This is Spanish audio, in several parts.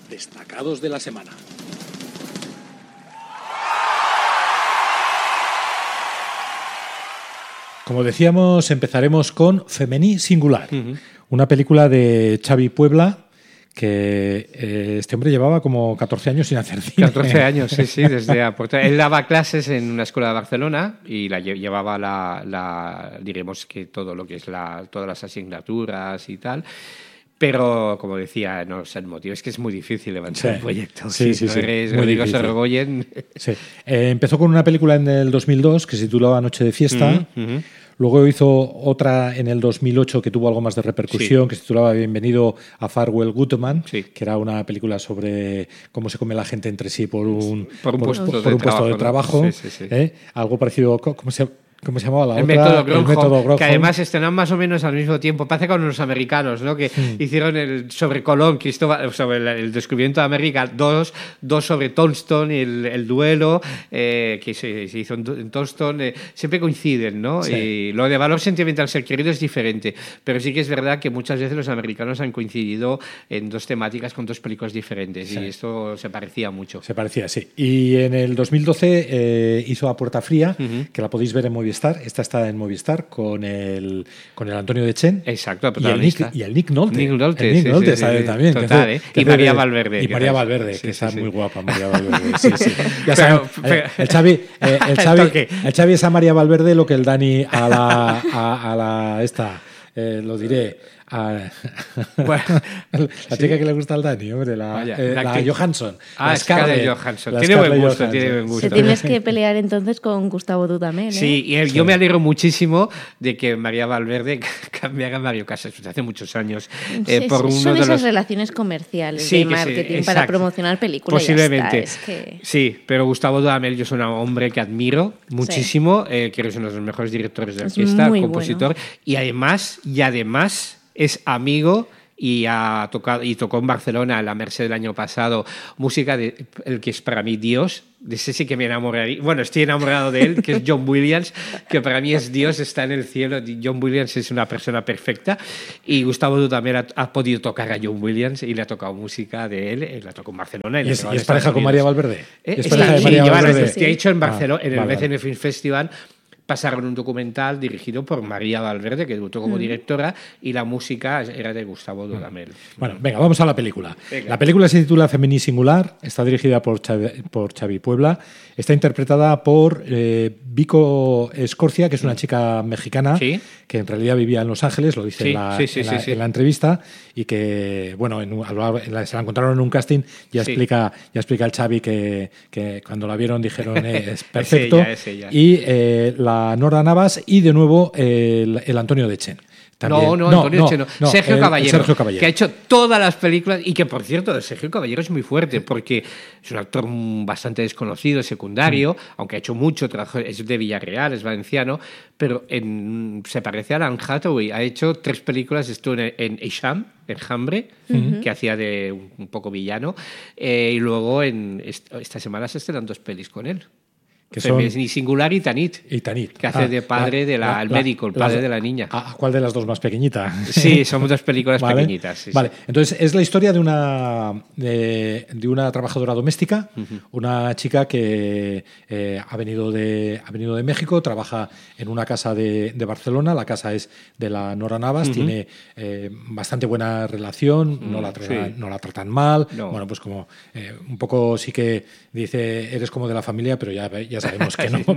destacados de la semana. Como decíamos, empezaremos con Femení Singular, una película de Xavi Puebla, que este hombre llevaba como 14 años sin hacer cine. 14 años, sí, desde él daba clases en una escuela de Barcelona y llevaba diremos que todo lo que es todas las asignaturas y tal. Pero, como decía, no sé el motivo, es que es muy difícil levantar un proyecto. Sí. Eres Rodrigo Sorogoyen. Sí. Empezó con una película en el 2002 que se titulaba Noche de Fiesta. Luego hizo otra en el 2008 que tuvo algo más de repercusión, que se titulaba Bienvenido a Farewell Goodman, que era una película sobre cómo se come la gente entre sí por un puesto de trabajo. Algo parecido, ¿cómo se llamaba la otra? El método Gronholm, que además estrenaron más o menos al mismo tiempo. Parece con los americanos, ¿no? Que hicieron sobre Colón, sobre el descubrimiento de América, dos sobre Tombstone, el duelo que se hizo en Tombstone. Siempre coinciden, ¿no? Sí. Y lo de valor sentimental ser querido es diferente, pero sí que es verdad que muchas veces los americanos han coincidido en dos temáticas con dos películas diferentes, y esto se parecía mucho. Se parecía, sí. Y en el 2012 hizo A Puerta Fría, que la podéis ver en Movistar. Esta está en Movistar con el Antonio Dechen. Exacto, y el Nick Nolte. Nick Nolte también. Total, y María Valverde. Y María Valverde, que está muy guapa, María Valverde. Sí. Ya saben, el Xavi es a María Valverde lo que el Dani a la esta, lo diré. Bueno, la chica que le gusta al Dani, hombre, la Johansson. Scarlett Johansson. Tiene buen gusto. Te tienes que pelear entonces con Gustavo Dudamel. Sí, y yo me alegro muchísimo de que María Valverde cambiara a Mario Casas hace muchos años. Son esas relaciones comerciales de marketing para promocionar películas. Posiblemente. Sí, pero Gustavo Dudamel yo soy un hombre que admiro muchísimo. Creo que es uno de los mejores directores de orquesta, compositor. Bueno. Y además es amigo y tocó en Barcelona, en la Merced del año pasado, música de el que es para mí Dios. De ese sí que me enamoraría. Bueno, estoy enamorado de él, que es John Williams, que para mí es Dios, está en el cielo. John Williams es una persona perfecta, y Gustavo Dudamel ha podido tocar a John Williams y le ha tocado música de él, la tocó en Barcelona. ¿Y es pareja con María Valverde? ¿Es pareja de María Valverde? Sí, ha hecho en Barcelona, en el BCN Film Festival. Pasaron un documental dirigido por María Valverde, que debutó como directora, y la música era de Gustavo Dudamel. Bueno, venga, vamos a la película. La película se titula Femení Singular, está dirigida por Xavi Puebla, está interpretada por Vico Escorcia, que es una chica mexicana que en realidad vivía en Los Ángeles, lo dice en la entrevista, y que, bueno, se la encontraron en un casting. Ya explica el Xavi que cuando la vieron dijeron es perfecto. Es ella. Y la Nora Navas y de nuevo el Antonio Dechen. Antonio Dechen no. Sergio Caballero, que ha hecho todas las películas, y que, por cierto, Sergio Caballero es muy fuerte porque es un actor bastante desconocido, secundario, aunque ha hecho mucho trabajo, es de Villarreal, es valenciano, pero se parece a Alan Hathaway. Ha hecho 3 películas, estuvo en Eixam, Enjambre, que hacía de un poco villano, y luego esta semana se estrenan 2 pelis con él. Que son Singular y Tanit. Que hace de padre el médico, el padre de la niña. ¿Cuál de las dos más pequeñita? Sí, son 2 películas pequeñitas. Sí, vale, entonces es la historia de una trabajadora doméstica, una chica que ha venido de México, trabaja en una casa de Barcelona. La casa es de la Nora Navas, tiene bastante buena relación, no la tratan mal. No. Bueno, pues como un poco sí que dice, eres como de la familia, pero ya sabemos que no,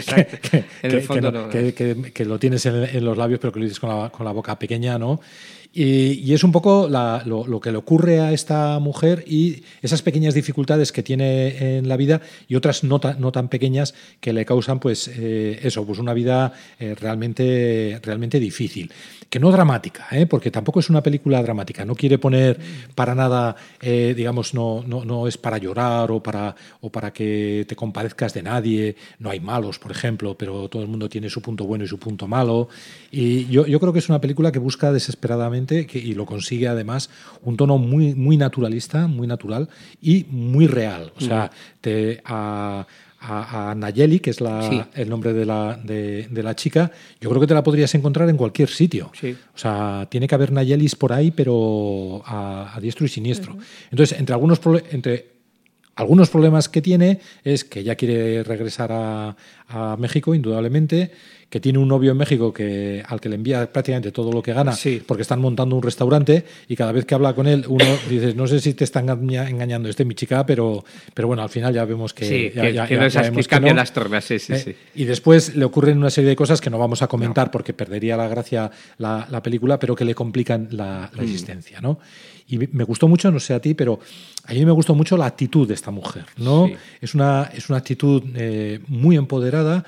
que lo tienes en los labios, pero que lo dices con la boca pequeña, ¿no? Y es un poco lo que le ocurre a esta mujer y esas pequeñas dificultades que tiene en la vida y otras no tan pequeñas que le causan pues una vida realmente difícil. Que no dramática, porque tampoco es una película dramática. No quiere poner para nada, digamos, no es para llorar o para que te compadezcas de nadie. No hay malos, por ejemplo, pero todo el mundo tiene su punto bueno y su punto malo. Y yo creo que es una película que busca desesperadamente efectivamente, y lo consigue además, un tono muy, muy naturalista, muy natural y muy real. O sea, a Nayeli, que es el nombre de la chica, yo creo que te la podrías encontrar en cualquier sitio. Sí. O sea, tiene que haber Nayelis por ahí, pero a diestro y siniestro. Entonces, entre algunos problemas que tiene es que ella quiere regresar a México, indudablemente, que tiene un novio en México al que le envía prácticamente todo lo que gana, porque están montando un restaurante, y cada vez que habla con él uno dice, no sé si te están engañando mi chica, pero bueno, al final ya vemos que cambian las tornas. Y después le ocurren una serie de cosas que no vamos a comentar porque perdería la gracia la película, pero que le complican la existencia, ¿no? Y me gustó mucho, no sé a ti, pero a mí me gustó mucho la actitud de esta mujer, ¿no? Sí. Es una actitud muy empoderada,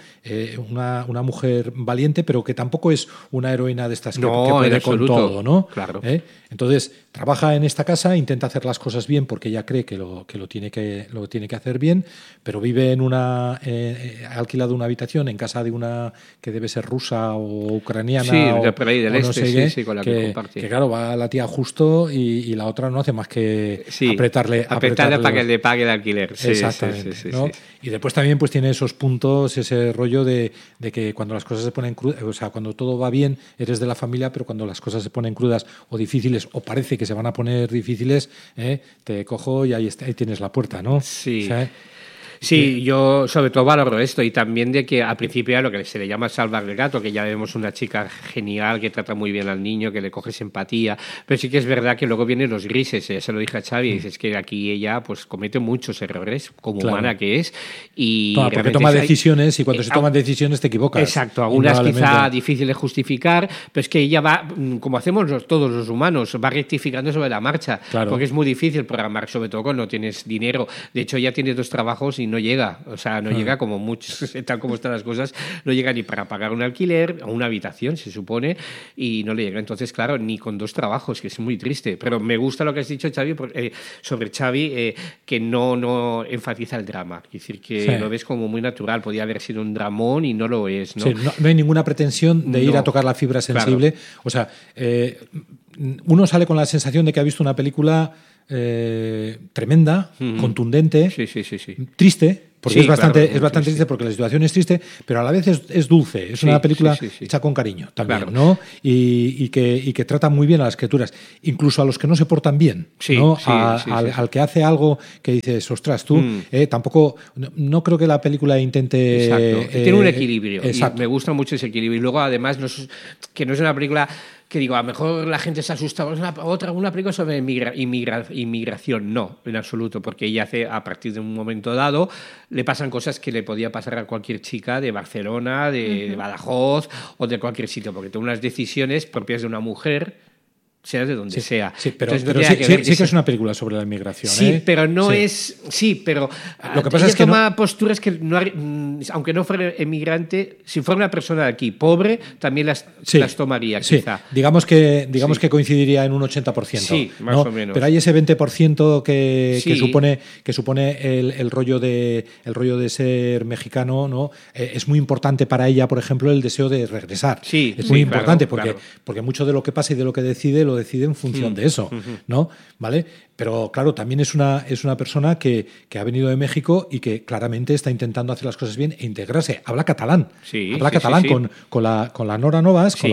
una mujer valiente, pero que tampoco es una heroína de estas que puede con todo, ¿no? Claro. Entonces, trabaja en esta casa, intenta hacer las cosas bien porque ella cree que lo tiene que hacer bien, pero vive ha alquilado una habitación en casa de una que debe ser rusa o ucraniana, de por ahí del este, no con la que comparte. Que claro, va la tía justo y la otra no hace más que apretarle para que le pague el alquiler. Exactamente. ¿no? Y después también pues tiene esos puntos, ese rollo de que cuando las cosas se ponen crudas, o sea, cuando todo va bien eres de la familia, pero cuando las cosas se ponen crudas o difíciles o parece que se van a poner difíciles, te cojo y ahí tienes la puerta, ¿no? Sí. O sea, Sí, yo sobre todo valoro esto, y también de que al principio era lo que se le llama salvar el gato, que ya vemos una chica genial que trata muy bien al niño, que le coges empatía, pero sí que es verdad que luego vienen los grises, ya se lo dije a Xavi, y es que aquí ella pues comete muchos errores como humana que es, y porque toma decisiones, y cuando se toman decisiones te equivocas. Exacto, algunas quizá difíciles de justificar, pero es que ella va, como hacemos todos los humanos, va rectificando sobre la marcha, porque es muy difícil programar, sobre todo cuando no tienes dinero. De hecho, ella tiene 2 trabajos y no llega, o sea, no llega como muchos, tal como están las cosas, no llega ni para pagar un alquiler o una habitación, se supone, y no le llega. Entonces, claro, ni con 2 trabajos, que es muy triste. Pero me gusta lo que has dicho, Xavi, sobre Xavi, que no enfatiza el drama. Es decir, que lo ves como muy natural. Podía haber sido un dramón y no lo es, ¿no? Sí, no hay ninguna pretensión de ir a tocar la fibra sensible. Claro. O sea, uno sale con la sensación de que ha visto una película tremenda, contundente, triste, porque es bastante triste porque la situación es triste, pero a la vez es dulce, es una película hecha con cariño también, ¿no? Y que trata muy bien a las criaturas, incluso a los que no se portan bien, ¿no? Al que hace algo que dices, ostras, tú, tampoco, no creo que la película intente... Exacto, tiene un equilibrio, y me gusta mucho ese equilibrio, y luego además que no es una película... que digo, a lo mejor la gente se asusta, una película sobre inmigración. No, en absoluto, porque ella hace, a partir de un momento dado, le pasan cosas que le podía pasar a cualquier chica de Barcelona, de Badajoz o de cualquier sitio, porque toma unas decisiones propias de una mujer, sea de donde sea. Sí, pero sí que es una película sobre la inmigración. Sí, pero no es... Sí, pero lo que pasa es que toma posturas que, aunque no fuera emigrante, si fuera una persona de aquí pobre, también las tomaría, quizá. Digamos que coincidiría en un 80%. Sí, más o menos. Pero hay ese 20% que supone el rollo de ser mexicano, ¿no? Es muy importante para ella, por ejemplo, el deseo de regresar. Sí, es muy importante porque mucho de lo que pasa y de lo que lo decide en función de eso, ¿no? ¿Vale? Pero claro, también es una persona que ha venido de México y que claramente está intentando hacer las cosas bien e integrarse. Habla catalán. Habla catalán con la Nora Novas, con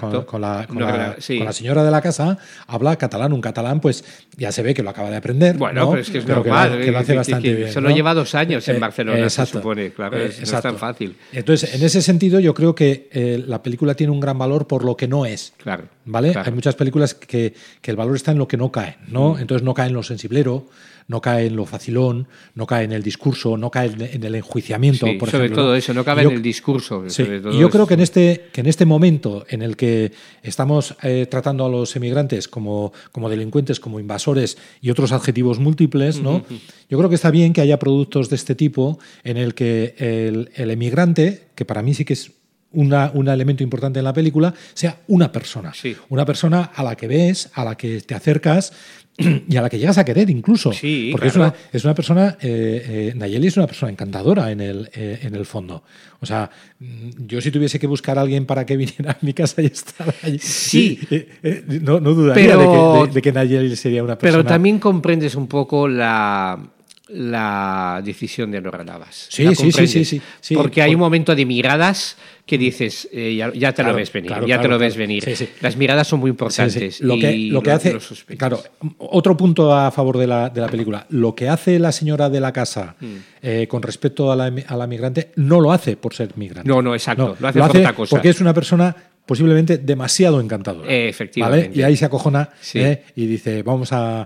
la señora de la casa, habla catalán. Un catalán, pues ya se ve que lo acaba de aprender. Bueno, ¿no? pero es que es normal. Que lo hace bastante bien. Solo lleva 2 años en Barcelona, se supone. Claro, no es tan fácil. Entonces, en ese sentido, yo creo que la película tiene un gran valor por lo que no es. Claro. ¿Vale? Claro. Hay muchas películas que el valor está en lo que no cae, ¿no? Entonces no cae en lo sensiblero, no cae en lo facilón, no cae en el discurso, no cae en el enjuiciamiento, por sobre ejemplo. todo eso, no cabe en el discurso. Y yo creo que en este momento en el que estamos tratando a los emigrantes como delincuentes, como invasores y otros adjetivos múltiples, ¿no? Yo creo que está bien que haya productos de este tipo en el que el emigrante, que para mí sí que es un elemento importante en la película, sea una persona. Sí. Una persona a la que ves, a la que te acercas y a la que llegas a querer incluso. Sí, porque claro. es una persona, Nayeli es una persona encantadora en el fondo. O sea, yo si tuviese que buscar a alguien para que viniera a mi casa y estar allí, sí, no dudaría de que Nayeli sería una persona... Pero también comprendes un poco la decisión de Nora Navas. Sí. Porque hay un momento de miradas que dices, ya te lo ves venir, te lo ves venir. Sí. Las miradas son muy importantes. Sí. Lo que hace, claro, otro punto a favor de la película, lo que hace la señora de la casa con respecto a la migrante, no lo hace por ser migrante. No, exacto, lo hace por otra cosa. Porque es una persona posiblemente demasiado encantadora. Efectivamente. ¿Vale? Y ahí se acojona y dice, vamos a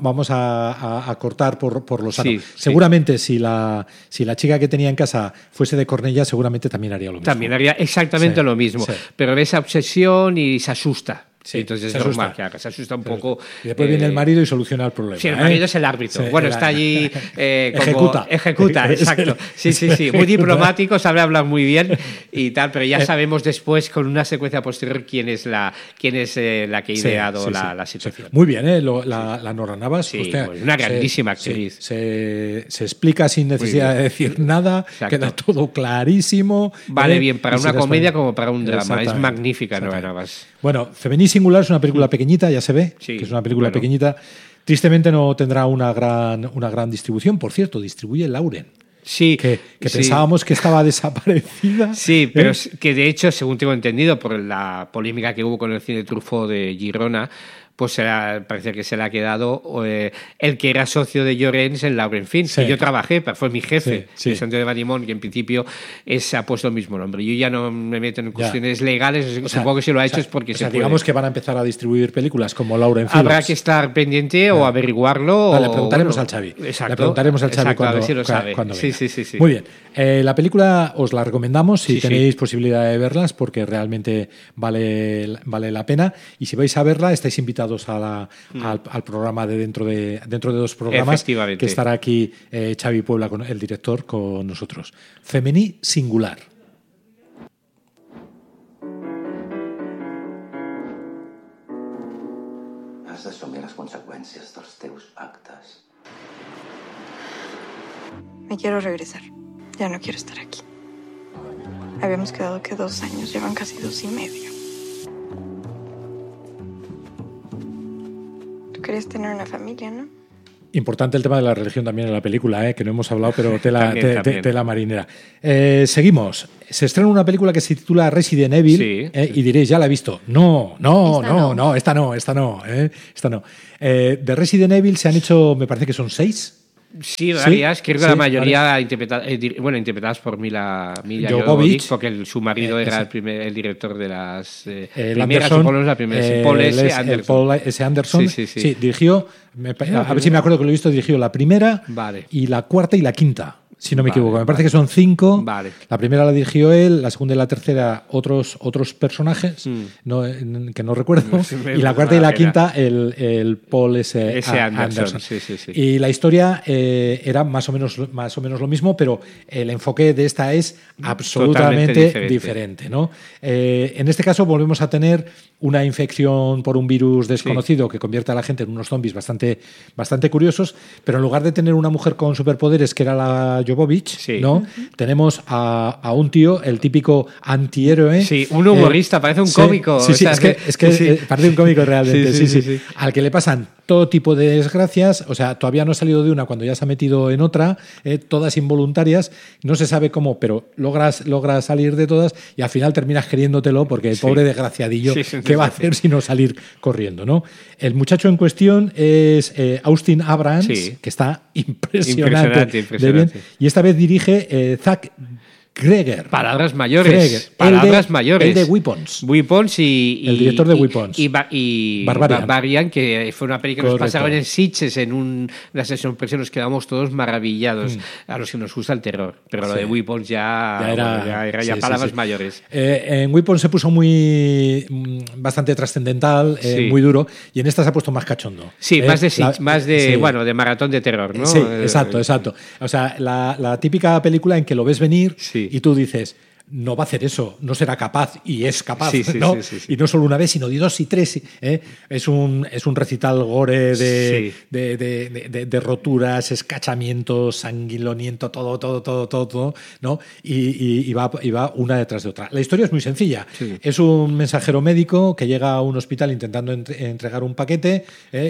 cortar por lo sano. Sí, seguramente si la chica que tenía en casa fuese de Cornellà, seguramente también haría lo mismo. También haría exactamente lo mismo. Sí. Pero ve esa obsesión y se asusta. Sí, entonces es normal que haga, se asusta un poco. Y después viene el marido y soluciona el problema. Sí, el marido es el árbitro. Bueno, está allí. Ejecuta, exacto. Sí. Muy diplomático, sabe hablar muy bien y tal, pero ya sabemos después, con una secuencia posterior, quién es la que ha ideado la situación. Muy bien, la Nora Navas. Sí, una grandísima actriz. Se explica sin necesidad de decir nada, queda todo clarísimo. Vale bien para una comedia como para un drama. Es magnífica Nora Navas. Bueno, Femení Singular es una película pequeñita, ya se ve, que es una película pequeñita. Tristemente no tendrá una gran distribución. Por cierto, distribuye Lauren. Sí, que pensábamos que estaba desaparecida. Sí, pero que de hecho, según tengo entendido, por la polémica que hubo con el cine Truffaut de Girona, pues parece que se le ha quedado el que era socio de Llorens en Lauren Films. Sí. Yo trabajé, fue mi jefe, Santiago de Vanimón, que en principio se ha puesto el mismo nombre. Yo ya no me meto en cuestiones legales, supongo que si lo ha hecho es porque se puede. Digamos que van a empezar a distribuir películas como Lauren Films. Habrá que estar pendiente o averiguarlo. Le preguntaremos al Xavi. Exacto. Le preguntaremos al Xavi a ver si lo sabe. Cuando sí. Muy bien. La película os la recomendamos si tenéis posibilidad de verlas, porque realmente vale la pena. Y si vais a verla, estáis invitados al programa dentro de 2 programas, que estará aquí Xavi Puebla, el director, con nosotros. Femení Singular. Has d'assumir les conseqüències dels teus actes. Me quiero regresar. Ya no quiero estar aquí. Habíamos quedado que 2 años, llevan casi 2 y medio. Querías tener una familia, ¿no? Importante el tema de la religión también en la película, que no hemos hablado, pero tela marinera. Seguimos. Se estrena una película que se titula Resident Evil, y diréis, ya la he visto. No, esta no. De Resident Evil se han hecho, me parece que son 6. Sí, varias. Creo que la mayoría interpretadas por Mila Jovovich, porque su marido era el director de las primeras, Paul S. Anderson. Sí, dirigió, a ver si me acuerdo que lo he visto, dirigió la primera, y la cuarta y la quinta. Si no me equivoco, me parece que son 5. La primera la dirigió él, la segunda y la tercera otros personajes que no recuerdo, y la cuarta y la quinta el Paul S. Anderson. Sí. Y la historia era más o menos lo mismo, pero el enfoque de esta es absolutamente diferente, ¿no? En este caso volvemos a tener una infección por un virus desconocido que convierte a la gente en unos zombies bastante curiosos, pero en lugar de tener una mujer con superpoderes, que era la Jovovich, ¿no? Tenemos a un tío, el típico antihéroe. Sí, un humorista, parece un cómico. Sí, es que parece un cómico realmente. Sí. Al que le pasan todo tipo de desgracias, o sea, todavía no ha salido de una cuando ya se ha metido en otra, todas involuntarias, no se sabe cómo, pero logras salir de todas y al final terminas queriéndotelo porque el pobre desgraciadillo, ¿qué va a hacer sino salir corriendo, ¿no? El muchacho en cuestión es Austin Abrams, que está impresionante. De bien, y esta vez dirige Zach Greger. Palabras mayores. El de Weapons. Y el director de Weapons. Y Barbarian, que fue una película que nos pasaron en Sitges en una sesión presión, nos quedamos todos maravillados a los que nos gusta el terror. Pero lo de Weapons ya era palabras mayores. En Weapons se puso bastante trascendental, muy duro, y en esta se ha puesto más cachondo. Sí, más de maratón de terror, ¿no? Sí, exacto. O sea, la típica película en que lo ves venir y tú dices, no va a hacer eso, no será capaz y es capaz, ¿no? Y no solo una vez, sino de 2 y 3. Es un recital gore de roturas, escachamientos, sanguinolento, todo, ¿no? Y va una detrás de otra. La historia es muy sencilla. Sí. Es un mensajero médico que llega a un hospital intentando entregar un paquete.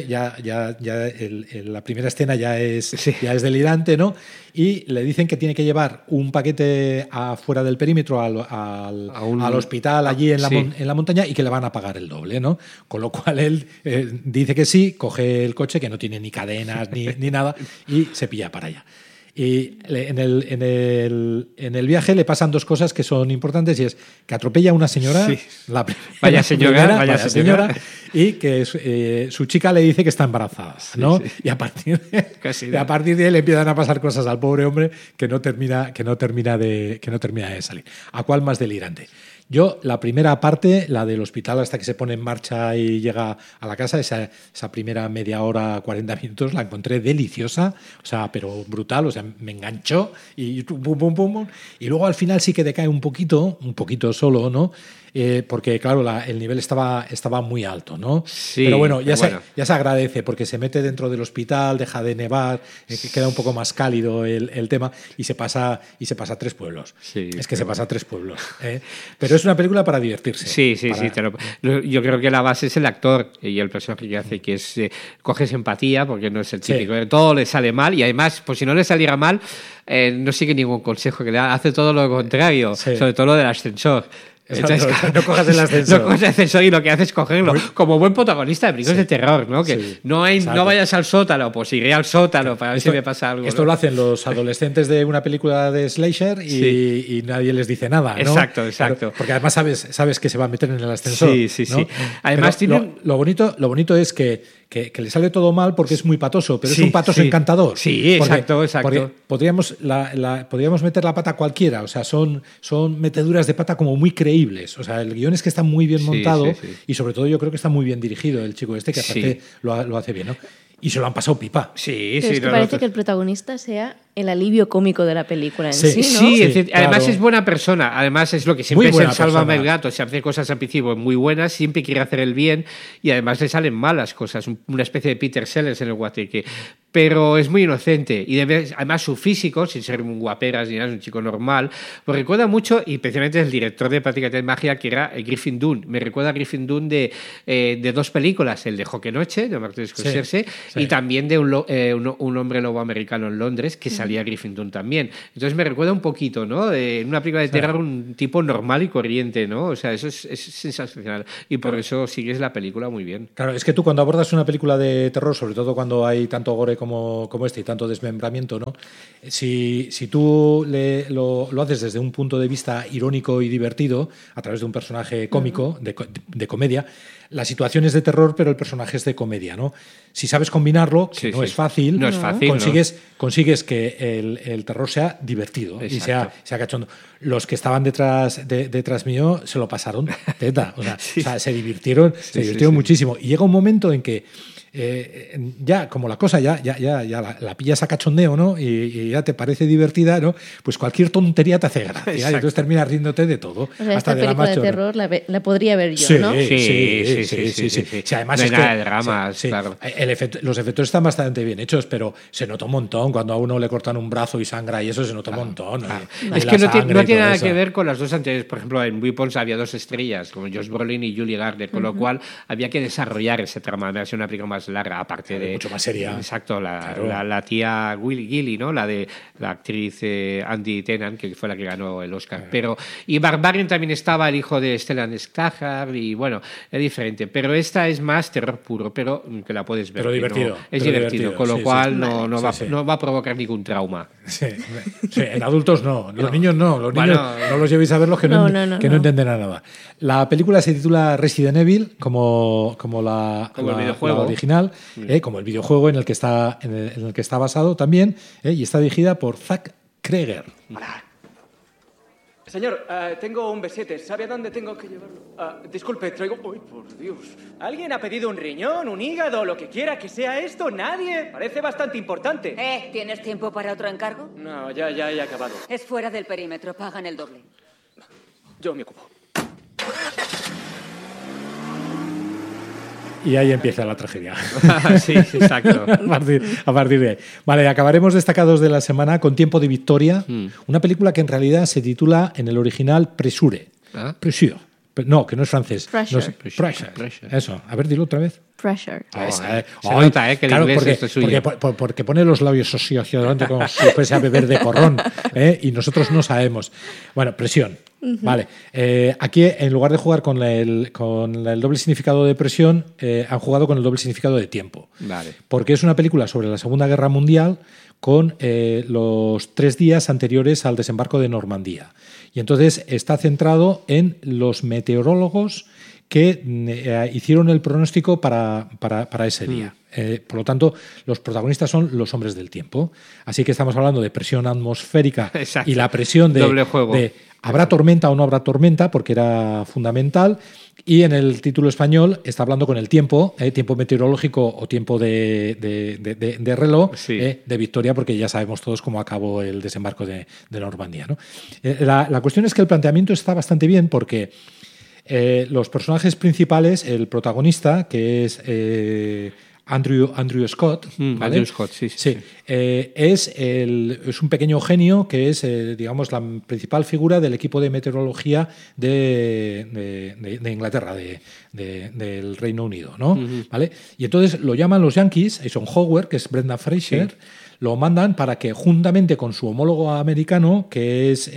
La primera escena ya es delirante, ¿no? Y le dicen que tiene que llevar un paquete afuera del perímetro al hospital allí en la montaña y que le van a pagar el doble, ¿no? Con lo cual él dice que sí, coge el coche que no tiene ni cadenas ni nada y se pilla para allá. Y en el viaje le pasan 2 cosas que son importantes, y es que atropella a una señora, vaya señora, y que su chica le dice que está embarazada, ¿no? Sí. Y a partir de ahí le empiezan a pasar cosas al pobre hombre que no termina de salir. ¿A cuál más delirante? Yo, la primera parte, la del hospital hasta que se pone en marcha y llega a la casa, esa primera media hora, 40 minutos, la encontré deliciosa, o sea, pero brutal, o sea, me enganchó y pum. Y luego al final sí que decae un poquito solo, ¿no? Porque, claro, el nivel estaba muy alto, ¿no? Sí, pero bueno, ya se agradece porque se mete dentro del hospital, deja de nevar, queda un poco más cálido el tema y se pasa 3 pueblos. Sí, es que se pasa 3 pueblos. Pero es una película para divertirse. Sí. Yo creo que la base es el actor y el personaje que hace, que es coges empatía porque no es el típico. Sí. Todo le sale mal y además, pues si no le saliera mal, no sigue ningún consejo que le da. Hace todo lo contrario, sobre todo lo del ascensor. Entonces, no cojas el ascensor. No cojas el ascensor y lo que haces es cogerlo. Como buen protagonista de películas de terror, ¿no? Que no vayas al sótano, pues iré al sótano para ver si me pasa algo. Esto lo hacen los adolescentes de una película de slasher y nadie les dice nada, ¿no? Exacto. Porque además sabes que se va a meter en el ascensor. Sí. ¿no? Además lo bonito es que le sale todo mal porque es muy patoso, pero es un patoso encantador. Sí, exacto. Porque podríamos meter la pata cualquiera, o sea, son meteduras de pata como muy creíbles. O sea, el guión es que está muy bien montado y sobre todo yo creo que está muy bien dirigido el chico que aparte lo hace bien, ¿no? Y se lo han pasado pipa. Parece que el protagonista sea el alivio cómico de la película en sí, ¿no? Además claro. Es buena persona. Además es lo que siempre es el Sálvame el gato. Se hace cosas al principio muy buenas, siempre quiere hacer el bien y además le salen malas cosas. Una especie de Peter Sellers en el Guateque. Pero es muy inocente y además su físico, sin ser un guaperas ni nada, es un chico normal, pues recuerda mucho, y especialmente el director de Prácticamente de Magia, que era Griffin Dunne. Me recuerda a Griffin Dunne de 2 películas, el de Joque Noche, de Martin Scorsese, y también de un hombre lobo americano en Londres, que salía Griffin Dunne también. Entonces me recuerda un poquito, ¿no? En una película de terror, un tipo normal y corriente, ¿no? O sea, eso es sensacional. Y por eso sigues la película muy bien. Claro, es que tú cuando abordas una película de terror, sobre todo cuando hay tanto gore como este y tanto desmembramiento, ¿no? Si tú lo haces desde un punto de vista irónico y divertido, a través de un personaje cómico, de comedia, la situación es de terror, pero el personaje es de comedia, ¿no? Si sabes combinarlo, que no es fácil, consigues que el terror sea divertido. Exacto. Y sea cachondo. Los que estaban detrás mío se lo pasaron teta. O sea, se divirtieron muchísimo. Y llega un momento en que ya como la cosa ya la pillas a cachondeo, ¿no? Y ya te parece divertida, ¿no? Pues cualquier tontería te hace gracia. Y entonces terminas riéndote de todo. O sea, hasta esta película de terror la podría ver yo, ¿no? Sí. Además no hay es nada de dramas, claro. Los efectos están bastante bien hechos, pero se nota un montón cuando a uno le cortan un brazo y sangra y eso se nota un montón. Claro. Es que no tiene nada que ver con las dos anteriores. Por ejemplo, en Weapons había 2 estrellas, como Josh Brolin y Julie Gardner, con lo cual había que desarrollar ese trama, había sido una película más larga, aparte de mucho más seria. Exacto, la tía Gilly, ¿no? La actriz Andy Tennant, que fue la que ganó el Oscar. Y Barbarian también estaba el hijo de Stellan Skarsgård y bueno, es diferente. Pero esta es más terror puro, pero que la puedes ver. Pero divertido. Es divertido, con lo cual no va a provocar ningún trauma. Sí, en adultos no. Los niños no. Los niños no los llevéis a verlos que no entienden nada. La película se titula Resident Evil, como el videojuego la original, como el videojuego en el que está basado también, y está dirigida por Zack Kreger. Hola. Señor, tengo un besete. ¿Sabe a dónde tengo que llevarlo? Disculpe, traigo... ¡Uy, por Dios! ¿Alguien ha pedido un riñón, un hígado, lo que quiera que sea esto? ¿Nadie? Parece bastante importante. ¿Tienes tiempo para otro encargo? No, ya he acabado. Es fuera del perímetro, pagan el doble. Yo me ocupo. Y ahí empieza la tragedia. Sí, exacto. a partir de ahí. Vale, acabaremos destacados de la semana con Tiempo de Victoria, una película que en realidad se titula en el original Pressure. Pressure. No, que no es francés. Pressure. Pressure. Eso. A ver, dilo otra vez. Pressure. Se nota, que el inglés porque, es suyo. porque pone los labios así hacia adelante como si fuese a beber de porrón, y nosotros no sabemos. Bueno, presión. Vale. Aquí, en lugar de jugar con el doble significado de presión, han jugado con el doble significado de tiempo. Vale. Porque es una película sobre la Segunda Guerra Mundial con los 3 días anteriores al desembarco de Normandía. Y entonces está centrado en los meteorólogos que hicieron el pronóstico para ese día. Por lo tanto, los protagonistas son los hombres del tiempo. Así que estamos hablando de presión atmosférica. Exacto. Y la presión doble juego. de ¿habrá tormenta o no habrá tormenta? Porque era fundamental. Y en el título español está hablando con el tiempo, tiempo meteorológico o tiempo de reloj, sí. De victoria, porque ya sabemos todos cómo acabó el desembarco de Normandía, ¿no? La cuestión es que el planteamiento está bastante bien porque los personajes principales, el protagonista, que es Andrew Scott, ¿vale? Andrew Scott, sí. Es un pequeño genio que es, digamos, la principal figura del equipo de meteorología de Inglaterra, del Reino Unido, ¿no? ¿Vale? Y entonces lo llaman los Yankees, Eisenhower, que es Brendan Fraser, lo mandan para que, juntamente con su homólogo americano, que es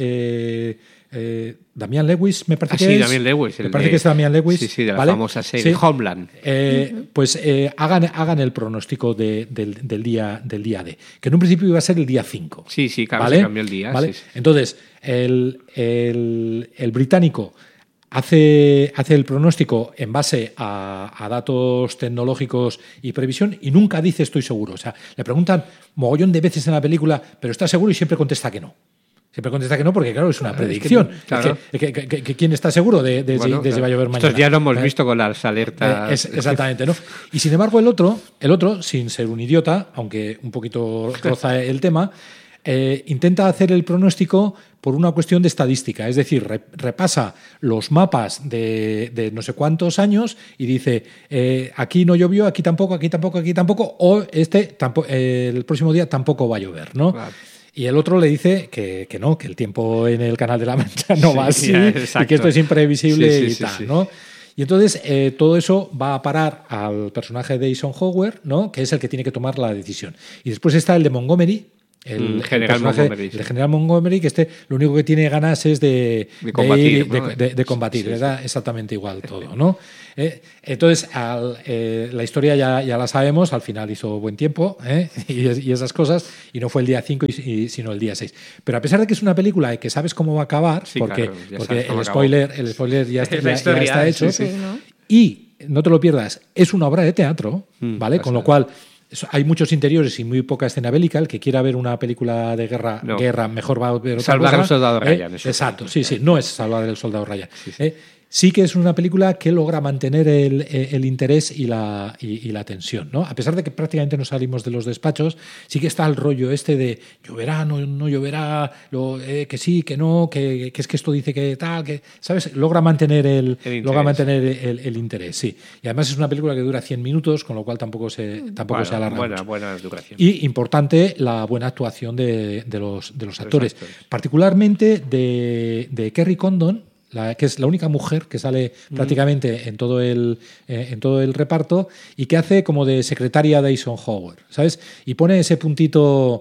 Damian Lewis, me parece que es. Damian Lewis. Me parece que es Damian Lewis. Sí, de la ¿vale? famosa serie Homeland. Pues hagan el pronóstico del día D, que en un principio iba a ser el día 5. Sí, claro, ¿vale? se cambió el día. ¿Vale? Sí. Entonces, el británico hace el pronóstico en base a datos tecnológicos y previsión y nunca dice estoy seguro. O sea, le preguntan mogollón de veces en la película, pero ¿estás seguro? Y siempre contesta que no. Siempre contesta que no porque, claro, es una predicción. ¿Quién está seguro de si va a llover mañana? Esto ya lo hemos visto con las alertas. Exactamente, ¿no? Y sin embargo, el otro, sin ser un idiota, aunque un poquito roza el tema, intenta hacer el pronóstico por una cuestión de estadística. Es decir, repasa los mapas de no sé cuántos años y dice, aquí no llovió, aquí tampoco, o el próximo día tampoco va a llover, ¿no? Claro. Y el otro le dice que no, que el tiempo en el Canal de la Mancha no va así y que esto es imprevisible y tal, ¿no? Y entonces todo eso va a parar al personaje de Eisenhower, ¿no? Que es el que tiene que tomar la decisión. Y después está el de Montgomery, el general Montgomery, que lo único que tiene ganas es de combatir, ¿verdad? Exactamente igual todo, ¿no? Entonces, la historia ya la sabemos, al final hizo buen tiempo, y esas cosas, y no fue el día 5, sino el día 6. Pero a pesar de que es una película que sabes cómo va a acabar, porque el spoiler ya está hecho, ¿no? Y no te lo pierdas, es una obra de teatro, ¿vale? Con lo cual hay muchos interiores y muy poca escena bélica. El que quiera ver una película de guerra mejor va a ver otra Salvar cosa. al soldado Ryan. Exacto, sí, no es Salvar al soldado Ryan. Sí que es una película que logra mantener el interés y la tensión, ¿no? A pesar de que prácticamente no salimos de los despachos, sí que está el rollo de lloverá, no lloverá, que sí, que no, que es que esto dice que tal, que, ¿sabes? Logra mantener el interés, sí. Y además es una película que dura 100 minutos, con lo cual tampoco se alarga mucho. Buena duración. Y importante la buena actuación de los actores, particularmente de Kerry Condon, que es la única mujer que sale prácticamente en todo el reparto y que hace como de secretaria de Eisenhower, ¿sabes? Y pone ese puntito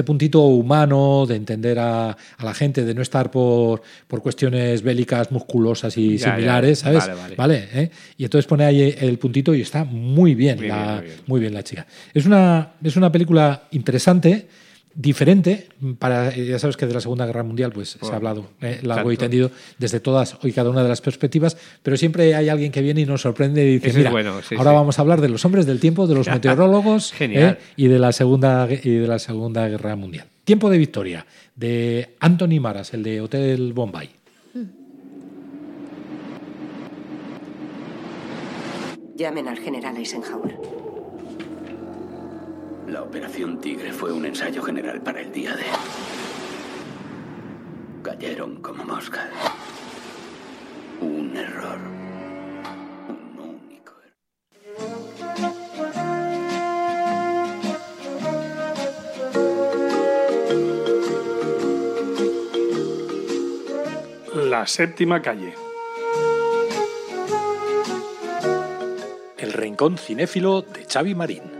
humano de entender a la gente, de no estar por cuestiones bélicas musculosas y similares, ¿sabes? Vale. Y entonces pone ahí el puntito y está muy bien la chica. Es una película interesante, diferente, ya sabes que de la Segunda Guerra Mundial pues se ha hablado largo y tendido desde todas y cada una de las perspectivas, pero siempre hay alguien que viene y nos sorprende y dice, mira, ahora vamos a hablar de los hombres del tiempo, de los meteorólogos y de la Segunda Guerra Mundial. Tiempo de Victoria, de Anthony Maras, el de Hotel Bombay. Llamen al general Eisenhower. La Operación Tigre fue un ensayo general para el día D. Cayeron como moscas. La séptima calle. El rincón cinéfilo de Xavi Marín.